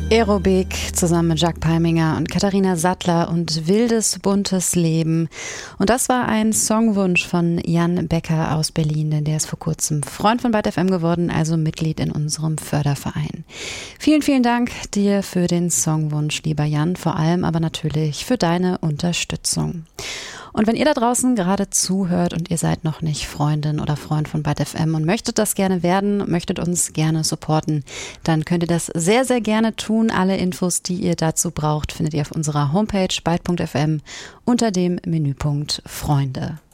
Aerobic zusammen mit Jacques Palminger und Katharina Sattler und Wildes buntes Leben. Und das war ein Songwunsch von Jan Becker aus Berlin, denn der ist vor kurzem Freund von Byte FM geworden, also Mitglied in unserem Förderverein. Vielen, vielen Dank dir für den Songwunsch, lieber Jan, vor allem aber natürlich für deine Unterstützung. Und wenn ihr da draußen gerade zuhört und ihr seid noch nicht Freundin oder Freund von Byte FM und möchtet das gerne werden, möchtet uns gerne supporten, dann könnt ihr das sehr, sehr gerne tun. Alle Infos, die ihr dazu braucht, findet ihr auf unserer Homepage byte.fm unter dem Menüpunkt Freunde.